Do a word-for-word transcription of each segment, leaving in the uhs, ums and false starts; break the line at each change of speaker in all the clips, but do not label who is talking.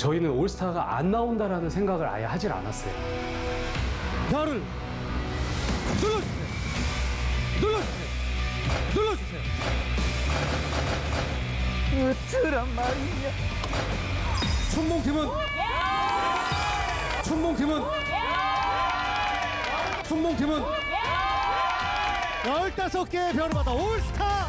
저희는 올스타가 안 나온다라는 생각을 아예 하질 않았어요.
별을 눌러주세요. 눌러주세요. 눌러주세요.
어쩌란 말이냐.
춘몽팀은 춘몽팀은 춘몽팀은 열다섯 개의 별을 받아 올스타.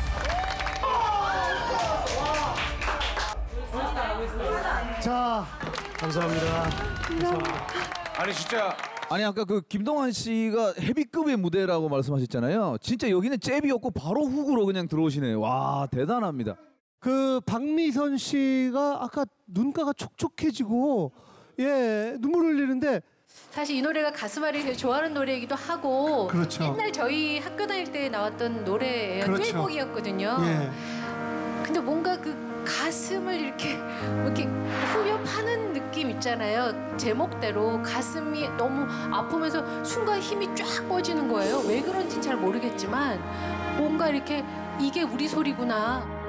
자, 감사합니다. 감사합니다.
아니 진짜
아니 아까 그 김동완 씨가 헤비급의 무대라고 말씀하셨잖아요. 진짜 여기는 잽이었고 바로 훅으로 그냥 들어오시네요. 와 대단합니다.
그 박미선 씨가 아까 눈가가 촉촉해지고 예 눈물 흘리는데
사실 이 노래가 가슴앓이 되게 좋아하는 노래이기도 하고
그렇죠.
옛날 저희 학교 다닐 때 나왔던 노래예요.
그렇죠.
듀엣곡이었거든요.
예.
근데 뭔가 그 가슴을 이렇게 이렇게 후벼 파는 느낌 있잖아요. 제목대로 가슴이 너무 아프면서 순간 힘이 쫙 빠지는 거예요. 왜 그런지는 잘 모르겠지만 뭔가 이렇게 이게 우리 소리구나.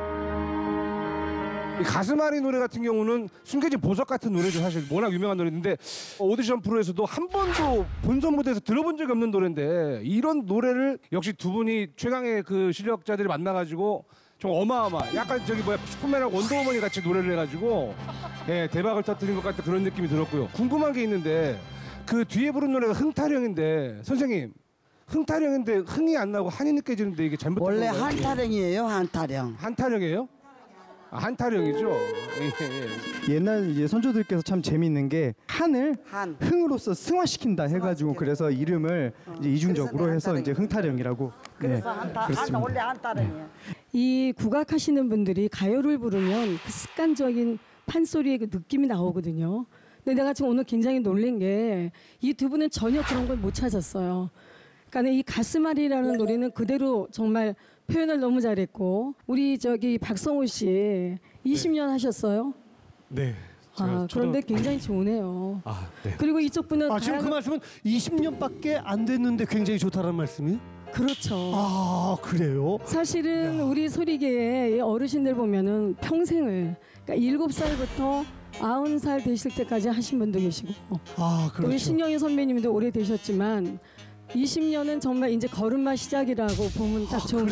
이 가슴앓이 노래 같은 경우는 숨겨진 보석 같은 노래죠. 사실 워낙 유명한 노래인데 오디션 프로에서도 한 번도 본선 무대에서 들어본 적이 없는 노래인데 이런 노래를 역시 두 분이 최강의 그 실력자들이 만나가지고 좀 어마어마 약간 저기 뭐야 슈퍼맨하고 원더우먼이 같이 노래를 해가지고 예 대박을 터뜨린 것 같은 그런 느낌이 들었고요. 궁금한 게 있는데 그 뒤에 부른 노래가 흥타령인데 선생님 흥타령인데 흥이 안 나고 한이 느껴지는데 이게 잘못된
원래
건가요?
한타령이에요, 한타령.
한타령이에요? 아, 한타령이죠. 예, 예.
옛날 이제 선조들께서 참 재밌는 게 한을
한.
흥으로서 승화시킨다 해가지고 그래서 이름을 이제 이중적으로
그래서
해서 이제 흥타령이라고.
그래서
네,
한타, 한,
그렇습니다.
원래 한타령이에요.
이 국악하시는 분들이 가요를 부르면 그 습관적인 판소리의 그 느낌이 나오거든요. 근데 내가 지금 오늘 굉장히 놀란 게 이 두 분은 전혀 그런 걸 못 찾았어요. 그러니까 이 가슴앓이라는 노래는 그대로 정말 표현을 너무 잘했고 우리 저기 박성호 씨 이십 년 하셨어요?
네.
아, 그런데 굉장히 좋으네요.
아, 네.
그리고 이쪽 분은
아, 지금 그
다양한-
말씀은 이십 년밖에 안 됐는데 굉장히 좋다는 말씀이에요?
그렇죠.
아, 그래요?
사실은 우리 소리계의 어르신들 보면은 평생을 그러니까 일곱 살부터 아흔 살 되실 때까지 하신 분도 계시고
아,
우리
그렇죠.
신영희 선배님도 오래 되셨지만 이십 년은 정말 이제 걸음마 시작이라고 보면 딱 좋은